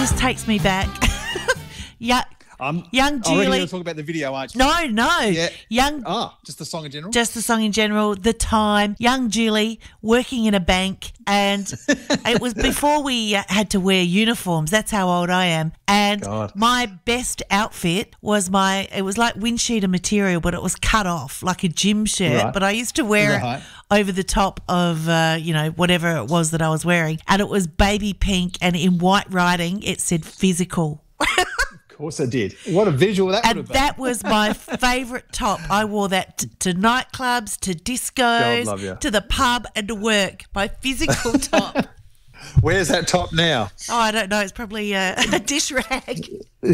This takes me back. Yeah. Young Julie. You're talking about the video, aren't you? No. Yeah. Just the song in general? Just the song in general. The time. Young Julie working in a bank. And it was before we had to wear uniforms. That's how old I am. And my best outfit was it was like windsheet material, but it was cut off like a gym shirt. Right. But I used to wear it over the top of, whatever it was that I was wearing. And it was baby pink, and in white writing it said physical. Of course I did. What a visual that would have been. And that was my favourite top. I wore that to nightclubs, to discos, to the pub and to work. My physical top. Where's that top now? Oh, I don't know. It's probably a dish rag.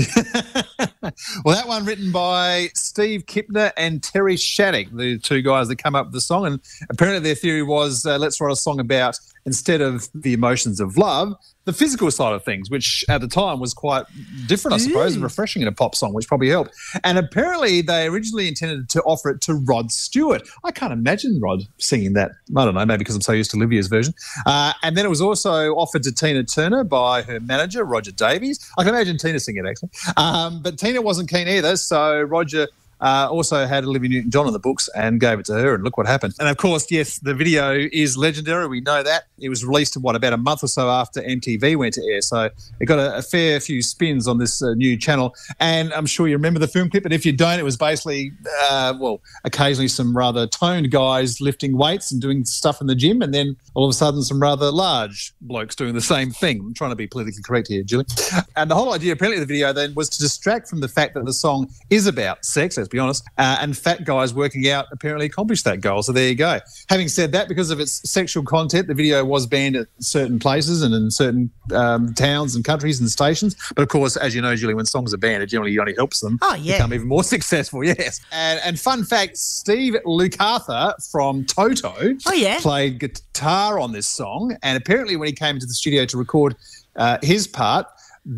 Well, that one written by Steve Kipner and Terry Shattuck, the two guys that come up with the song. And apparently their theory was let's write a song about, instead of the emotions of love, the physical side of things, which at the time was quite different, I suppose, and refreshing in a pop song, which probably helped. And apparently they originally intended to offer it to Rod Stewart. I can't imagine Rod singing that. I don't know, maybe because I'm so used to Olivia's version. And then it was also offered to Tina Turner by her manager, Roger Davies. I can imagine Tina singing it, actually. But Tina wasn't keen either, so Roger also had Olivia Newton-John on the books and gave it to her, and look what happened. And, of course, yes, the video is legendary. We know that. It was released, about a month or so after MTV went to air, so it got a fair few spins on this new channel. And I'm sure you remember the film clip, but if you don't, it was basically, occasionally some rather toned guys lifting weights and doing stuff in the gym, and then all of a sudden some rather large blokes doing the same thing. I'm trying to be politically correct here, Julie. And the whole idea, apparently, of the video then was to distract from the fact that the song is about sex, let's be honest, and fat guys working out apparently accomplished that goal. So there you go. Having said that, because of its sexual content, the video was banned at certain places and in certain towns and countries and stations. But of course, as you know, Julie, when songs are banned, it generally only helps them become even more successful. Yes. And fun fact, Steve Lukather from Toto played guitar on this song. And apparently when he came into the studio to record his part,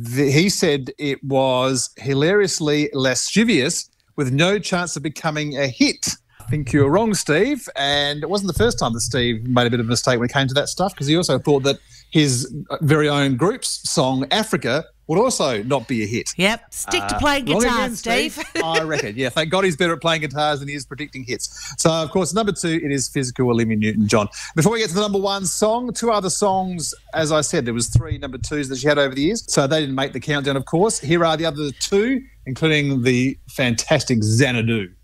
he said it was hilariously lascivious with no chance of becoming a hit. I think you're wrong, Steve. And it wasn't the first time that Steve made a bit of a mistake when it came to that stuff, because he also thought that his very own group's song, Africa, would also not be a hit. Yep. Stick to playing guitar, Steve. I reckon. Yeah, thank God he's better at playing guitars than he is predicting hits. So, of course, number 2, it is Physical, Olivia Newton-John. Before we get to the number 1 song, 2 other songs, as I said, there was 3 number 2s that she had over the years, so they didn't make the countdown, of course. Here are the other 2, including the fantastic Xanadu.